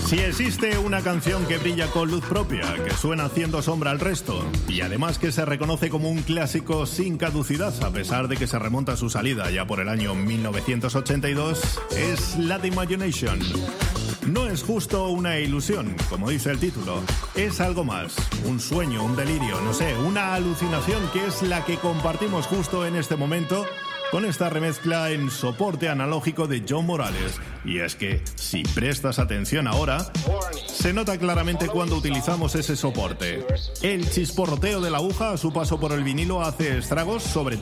Si existe una canción que brilla con luz propia, que suena haciendo sombra al resto, y además que se reconoce como un clásico sin caducidad, a pesar de que se remonta a su salida ya por el año 1982, es Late Imagination. No es justo una ilusión, como dice el título, es algo más, un sueño, un delirio, no sé, una alucinación que es la que compartimos justo en este momento con esta remezcla en soporte analógico de John Morales. Y es que, si prestas atención ahora, se nota claramente cuando utilizamos ese soporte. El chisporroteo de la aguja a su paso por el vinilo hace estragos, sobre todo